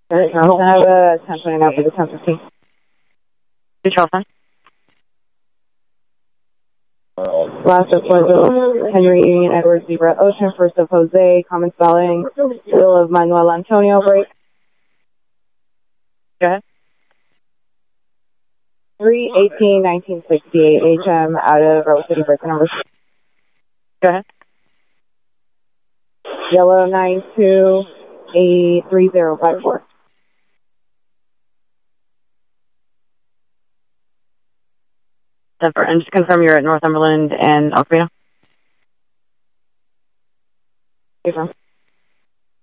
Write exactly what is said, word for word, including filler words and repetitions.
Alright, Charleston, I have a ten twenty-nine for the ten fifteen. To Charleston. Last of Florida, Henry Union Edward Zebra Ocean, first of Jose, common spelling, middle of Manuel Antonio, break. Go ahead. three eighteen nineteen sixty-eight H M out of Rose City, breaker number. Go ahead. Yellow nine two eight three zero five four. And just confirm you're at Northumberland and El Camino. Hey,